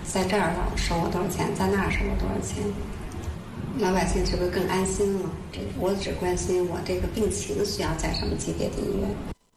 在这儿收我多少钱，在那儿收我多少钱，老百姓是不是更安心了？我只关心我这个病情需要在什么级别的医院。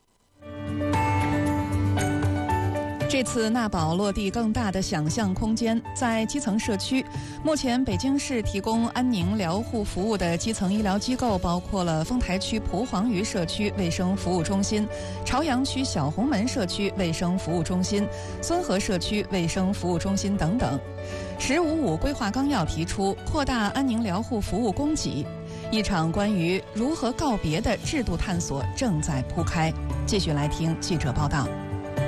这次纳保落地更大的想象空间，在基层社区。目前北京市提供安宁疗护服务的基层医疗机构包括了丰台区蒲黄榆社区卫生服务中心、朝阳区小红门社区卫生服务中心、孙河社区卫生服务中心等等。“15+5”规划纲要提出扩大安宁疗护服务供给，一场关于如何告别的制度探索正在铺开。继续来听记者报道。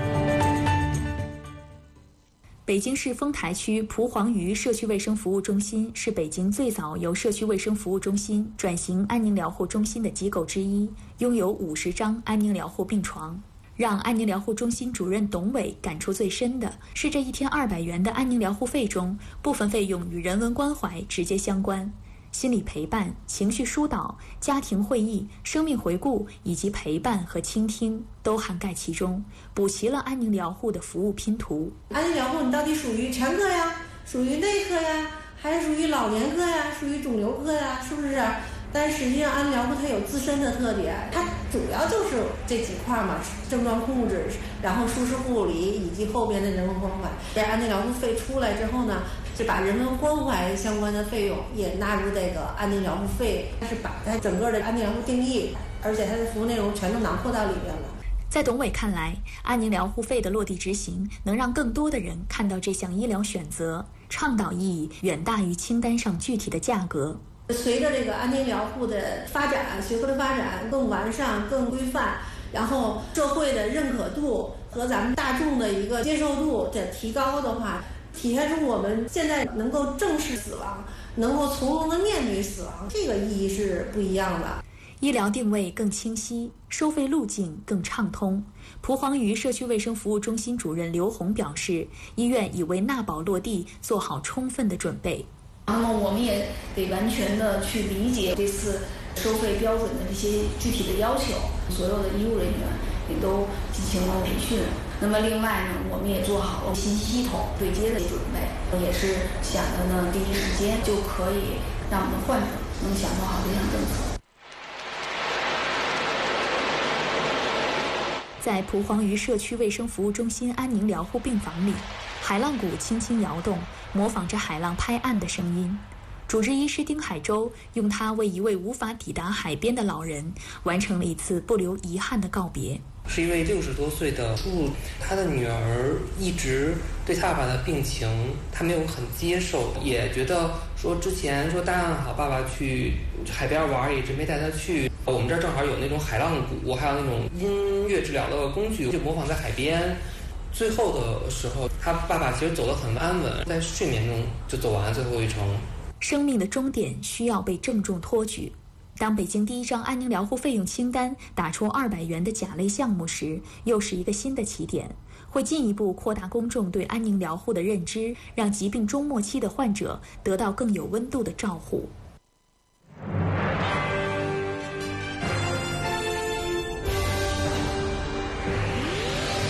北京市丰台区蒲黄榆社区卫生服务中心是北京最早由社区卫生服务中心转型安宁疗护中心的机构之一，拥有50张安宁疗护病床。让安宁疗护中心主任董伟感触最深的是，这一天200元的安宁疗护费中，部分费用与人文关怀直接相关。心理陪伴、情绪疏导、家庭会议、生命回顾以及陪伴和倾听都涵盖其中，补齐了安宁疗护的服务拼图。 安宁疗护你到底属于全科呀，属于内科呀，还是属于老年科呀，属于肿瘤科呀，是不是？但实际上安宁疗护它有自身的特点，它主要就是这几块嘛，症状控制，然后舒适护理以及后边的人文关怀。这安宁疗护费出来之后呢，是把人文关怀相关的费用也纳入这个安宁疗护费，是把它整个的安宁疗护定义，而且它的服务内容全都囊括到里面了。 在董伟看来，安宁疗护费的落地执行能让更多的人看到这项医疗选择，倡导意义远大于清单上具体的价格。 随着这个安宁疗护的发展，学科的发展更完善、更规范，然后社会的认可度和咱们大众的一个接受度的提高的话，体现出我们现在能够正视死亡，能够从容地面对死亡，这个意义是不一样的。 医疗定位更清晰，收费路径更畅通。蒲黄榆社区卫生服务中心主任刘红表示，医院已为纳保落地做好充分的准备。 那么我们也得完全的去理解这次收费标准的这些具体的要求，所有的医务人员也都进行了培训。那么另外呢，我们也做好了信息系统对接的准备，也是想着呢第一时间就可以让我们的患者能享受好这项政策。 在蒲黄榆社区卫生服务中心安宁疗护病房里，海浪鼓轻轻摇动，模仿着海浪拍岸的声音。主治医师丁海洲用它为一位无法抵达海边的老人完成了一次不留遗憾的告别。 是一位60多岁的叔叔，他的女儿一直对他爸爸的病情他没有很接受，也觉得说之前说答应好爸爸去海边玩，一直没带他去。我们这儿正好有那种海浪鼓，还有那种音乐治疗的工具，就模仿在海边。最后的时候，他爸爸其实走得很安稳，在睡眠中就走完最后一程。 生命的终点需要被郑重托举。当北京第一张安宁疗护费用清单打出200元的甲类项目时，又是一个新的起点，会进一步扩大公众对安宁疗护的认知，让疾病中末期的患者得到更有温度的照护。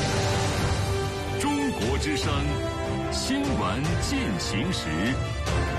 中国之声，新闻进行时。